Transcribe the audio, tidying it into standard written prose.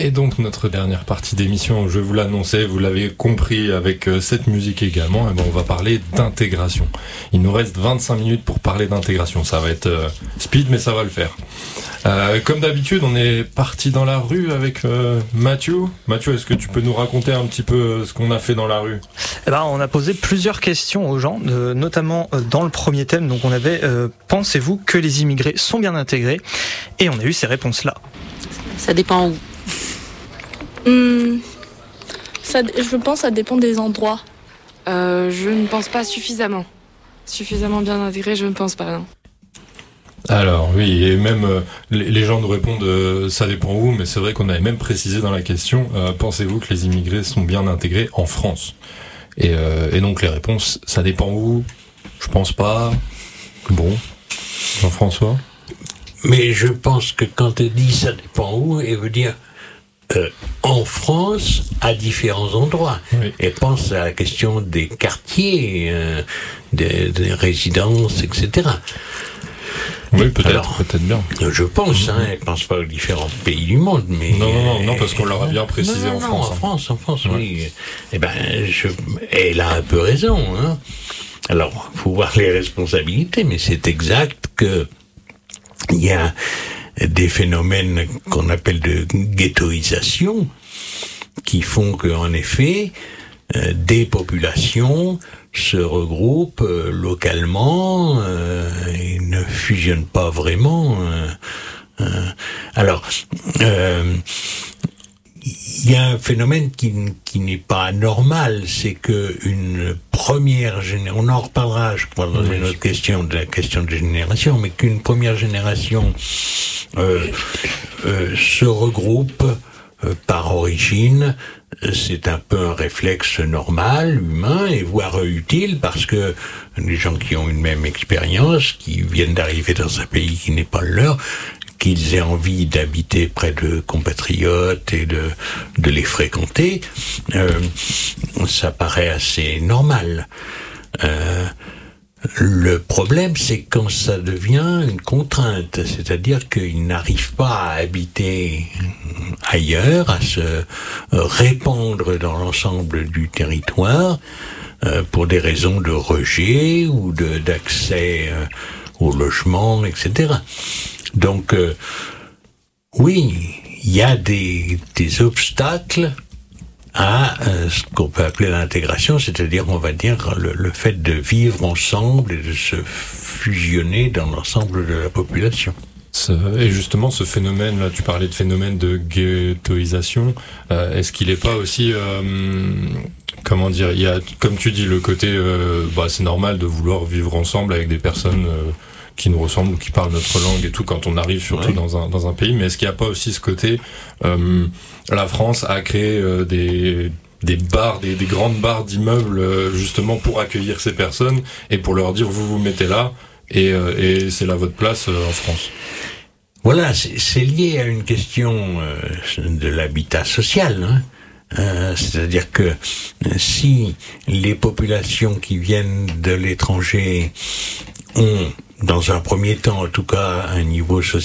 Et donc notre dernière partie d'émission, je vous l'annonçais, vous l'avez compris avec cette musique également, on va parler d'intégration. Il nous reste 25 minutes pour parler d'intégration, ça va être speed mais ça va le faire. Comme d'habitude, on est parti dans la rue avec Mathieu. Mathieu, est-ce que tu peux nous raconter un petit peu ce qu'on a fait dans la rue ? On a posé plusieurs questions aux gens, notamment dans le premier thème. Donc on avait pensez-vous que les immigrés sont bien intégrés ? Et on a eu ces réponses-là. Ça dépend où. Je pense que ça dépend des endroits. Je ne pense pas suffisamment. Suffisamment bien intégré, je ne pense pas, non. Alors oui, et même les gens nous répondent ça dépend où, mais c'est vrai qu'on avait même précisé dans la question, pensez-vous que les immigrés sont bien intégrés en France ? Et donc les réponses, ça dépend où ? Je pense pas. Bon, Jean-François ? Mais je pense que quand elle dit ça dépend où, elle veut dire en France, à différents endroits. Oui. Elle pense à la question des quartiers, des résidences, etc. Oui, peut-être bien. Je pense, elle pense pas aux différents pays du monde, mais... Non, parce qu'on l'aura bien précisé en France. En France, oui. Elle a un peu raison, hein. Alors, faut voir les responsabilités, mais c'est exact que il y a des phénomènes qu'on appelle de ghettoisation qui font qu'en effet, des populations se regroupent localement et ne fusionnent pas vraiment. Alors, il y a un phénomène qui n'est pas normal, c'est que une première génération, on en reparlera, je crois, dans une autre question, de la question de génération, mais qu'une première génération se regroupe par origine, c'est un peu un réflexe normal, humain, et voire utile, parce que les gens qui ont une même expérience, qui viennent d'arriver dans un pays qui n'est pas le leur, qu'ils aient envie d'habiter près de compatriotes et de les fréquenter, ça paraît assez normal. Le problème, c'est quand ça devient une contrainte, c'est-à-dire qu'ils n'arrivent pas à habiter ailleurs, à se répandre dans l'ensemble du territoire pour des raisons de rejet ou d'accès au logement, etc. Donc, oui, il y a des obstacles à ce qu'on peut appeler l'intégration, c'est-à-dire, on va dire, le fait de vivre ensemble et de se fusionner dans l'ensemble de la population. Et justement, ce phénomène, là, tu parlais de phénomène de ghettoisation, est-ce qu'il n'est pas aussi, comment dire, il y a, comme tu dis, le côté, c'est normal de vouloir vivre ensemble avec des personnes qui nous ressemblent ou qui parlent notre langue et tout quand on arrive surtout dans un pays, mais est-ce qu'il n'y a pas aussi ce côté la France a créé des bars, des grandes barres d'immeubles justement pour accueillir ces personnes et pour leur dire vous mettez là et c'est là votre place en France. Voilà, c'est lié à une question de l'habitat social, hein. C'est-à-dire que si les populations qui viennent de l'étranger ont, dans un premier temps en tout cas, un niveau social